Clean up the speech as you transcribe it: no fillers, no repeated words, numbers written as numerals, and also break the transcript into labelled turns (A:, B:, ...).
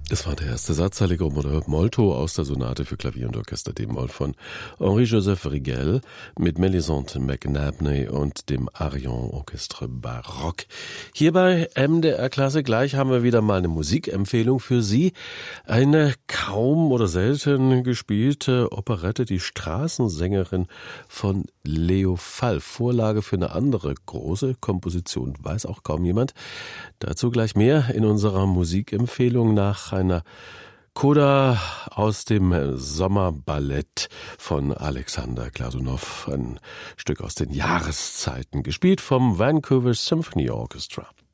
A: Das war der erste Satz Allegro molto aus der Sonate für Klavier und Orchester d-Moll von Henri-Joseph Rigel mit Melisande McNabney und dem Arion Orchestre Baroque. Hier bei MDR Klassik gleich haben wir wieder mal eine Musikempfehlung für Sie. Eine kaum oder selten gespielte Operette, die Straßensängerin von Leo Fall. Vorlage für eine andere große Komposition, weiß auch kaum jemand. Dazu gleich mehr in unserer Musikempfehlung nach einer Coda aus dem Sommerballett von Alexander Gladunow, ein Stück aus den Jahreszeiten, gespielt vom Vancouver Symphony Orchestra.